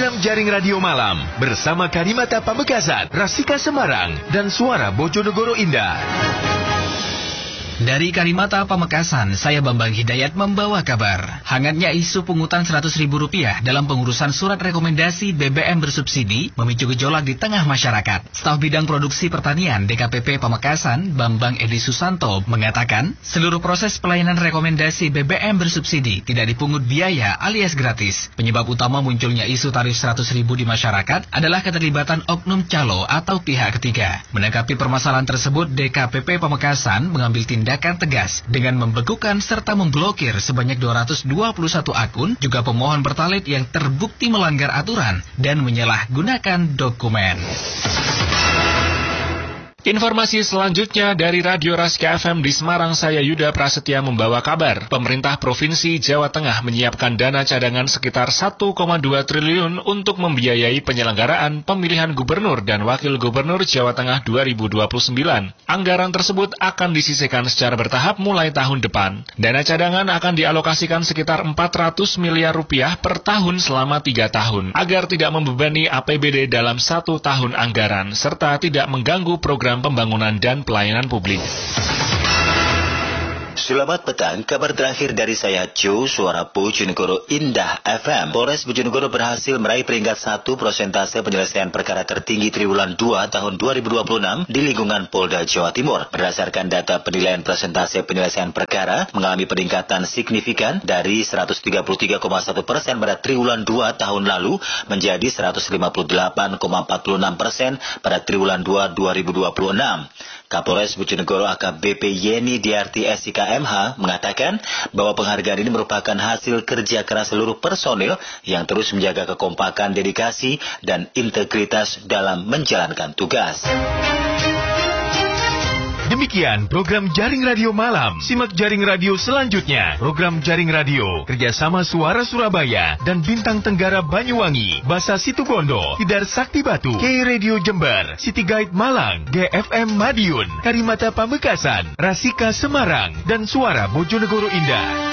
program Jaring Radio Malam bersama Karimata Pamekasan, Rasika Semarang, dan Suara Bojonegoro Indah. Dari Karimata Pamekasan, saya Bambang Hidayat membawa kabar. Hangatnya isu pungutan Rp100.000 dalam pengurusan surat rekomendasi BBM bersubsidi memicu gejolak di tengah masyarakat. Staf Bidang Produksi Pertanian DKPP Pamekasan, Bambang Edi Susanto, mengatakan seluruh proses pelayanan rekomendasi BBM bersubsidi tidak dipungut biaya alias gratis. Penyebab utama munculnya isu tarif Rp100.000 di masyarakat adalah keterlibatan oknum calo atau pihak ketiga. Menanggapi permasalahan tersebut, DKPP Pamekasan mengambil tindakan tegas dengan membekukan serta memblokir sebanyak 221 akun juga pemohon Pertalite yang terbukti melanggar aturan dan menyalahgunakan dokumen. Informasi selanjutnya dari Radio Rasika FM di Semarang, saya Yuda Prasetya membawa kabar. Pemerintah Provinsi Jawa Tengah menyiapkan dana cadangan sekitar 1,2 triliun untuk membiayai penyelenggaraan pemilihan gubernur dan wakil gubernur Jawa Tengah 2029. Anggaran tersebut akan disisihkan secara bertahap mulai tahun depan. Dana cadangan akan dialokasikan sekitar 400 miliar rupiah per tahun selama 3 tahun, agar tidak membebani APBD dalam 1 tahun anggaran, serta tidak mengganggu program pembangunan dan pelayanan publik. Selamat petang, kabar terakhir dari saya Joe, Suara Bojonegoro Indah FM. Polres Bojonegoro berhasil meraih peringkat 1 persentase penyelesaian perkara tertinggi triwulan 2 tahun 2026 di lingkungan Polda Jawa Timur. Berdasarkan data penilaian persentase penyelesaian perkara mengalami peningkatan signifikan dari 133,1% pada triwulan 2 tahun lalu menjadi 158,46% pada triwulan 2 2026. Kapolres Bojonegoro AKBP Yeni Diarti SIKMH mengatakan bahwa penghargaan ini merupakan hasil kerja keras seluruh personil yang terus menjaga kekompakan, dedikasi, dan integritas dalam menjalankan tugas. Demikian program Jaring Radio Malam. Simak Jaring Radio selanjutnya. Program Jaring Radio kerjasama Suara Surabaya dan Bintang Tenggara Banyuwangi, Basa Situbondo, Tidar Sakti Batu, K Radio Jember, City Guide Malang, GFM Madiun, Karimata Pamekasan, Rasika Semarang, dan Suara Bojonegoro Indah.